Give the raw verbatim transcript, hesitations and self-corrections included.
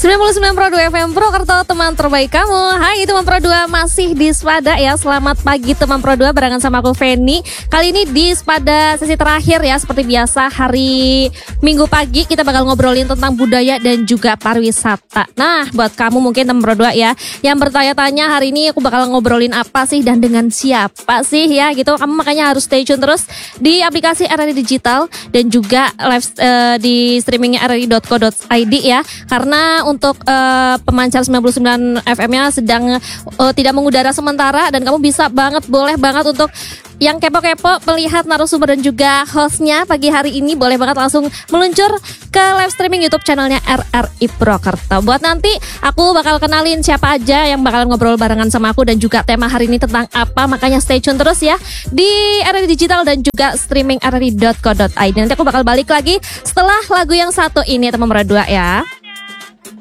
sembilan puluh sembilan Pro dua F M Purwokerto, teman terbaik kamu. Hai teman Pro dua, masih di Spada ya. Selamat pagi teman Pro dua, barengan sama aku Feni. Kali ini di Spada sesi terakhir ya. Seperti biasa hari Minggu pagi kita bakal ngobrolin tentang budaya dan juga pariwisata. Nah, buat kamu mungkin teman Pro dua ya yang bertanya-tanya hari ini aku bakal ngobrolin apa sih dan dengan siapa sih ya gitu. Kamu makanya harus stay tune terus di aplikasi R R I Digital dan juga live uh, di streamingnya r r i dot co dot i d ya. Karena untuk uh, pemancar sembilan puluh sembilan F M-nya sedang uh, tidak mengudara sementara, dan kamu bisa banget, boleh banget untuk yang kepo-kepo melihat narasumber dan juga hostnya pagi hari ini, boleh banget langsung meluncur ke live streaming YouTube channelnya R R I Purwokerto. Buat nanti aku bakal kenalin siapa aja yang bakal ngobrol barengan sama aku dan juga tema hari ini tentang apa, makanya stay tune terus ya di R R I Digital dan juga streaming r r i dot co dot i d. Nanti aku bakal balik lagi setelah lagu yang satu ini teman berdua ya.